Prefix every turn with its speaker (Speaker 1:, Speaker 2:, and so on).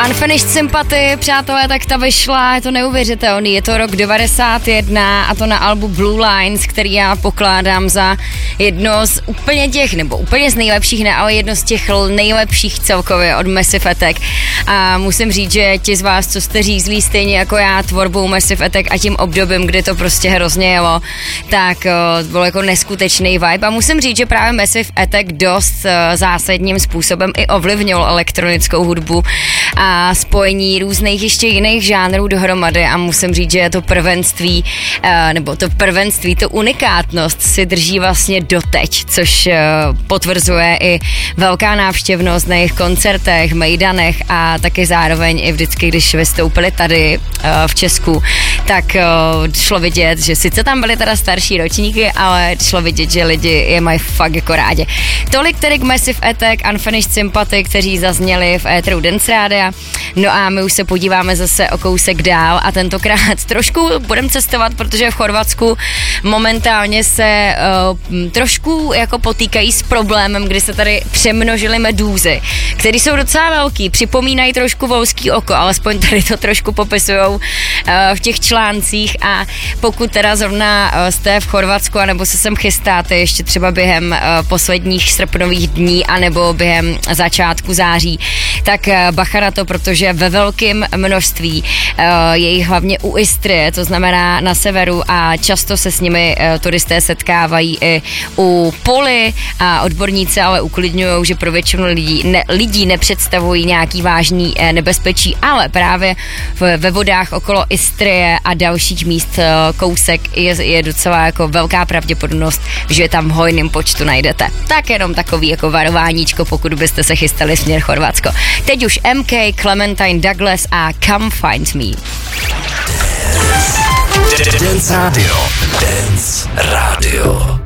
Speaker 1: Unfinished Sympathy, přátelé, tak ta vyšla, je to neuvěřitelný, je to rok 91 a to na albu Blue Lines, který já pokládám za jedno z úplně těch, nebo úplně z nejlepších, ne, ale jedno z těch nejlepších celkově od Massive Attack. A musím říct, že ti z vás, co jste řízlí stejně jako já tvorbou Massive Attack a tím obdobím, kdy to prostě hrozně jelo, tak bylo jako neskutečný vibe. A musím říct, že právě Massive Attack dost zásadním způsobem i ovlivnil elektronickou hudbu a spojení různých ještě jiných žánrů dohromady a musím říct, že je to prvenství, to unikátnost si drží vlastně doteď, což potvrzuje i velká návštěvnost na jejich koncertech, mejdanech a taky zároveň i vždycky, když vystoupili tady v Česku, tak šlo vidět, že sice tam byly teda starší ročníky, ale šlo vidět, že lidi je mají fakt jako rádi. Tolik tedy k Massive Attack, Unfinished Sympathy, kteří zazněli v éteru Dance Rádia. No a my už se podíváme zase o kousek dál a tentokrát trošku budeme cestovat, protože v Chorvatsku momentálně se trošku jako potýkají s problémem, kdy se tady přemnožily medúzy, které jsou docela velký, připomínají trošku volský oko, alespoň tady to trošku popisujou v těch článcích a pokud teda zrovna jste v Chorvatsku anebo se sem chystáte ještě třeba během posledních srpnových dní anebo během začátku září, tak bacha na to, protože ve velkém množství je jich hlavně u Istrie, to znamená na severu a často se s nimi turisté setkávají i u Poli a odborníci ale uklidňují, že pro většinu lidí nepředstavují nějaký vážný nebezpečí, ale právě ve vodách okolo Istrie a dalších míst kousek je docela jako velká pravděpodobnost, že je tam v hojném počtu najdete. Tak jenom takový jako varováníčko, pokud byste se chystali směr Chorvatsko. Teď už MK, Clementine Douglas a Come Find Me.
Speaker 2: Dance Radio. Dance Radio.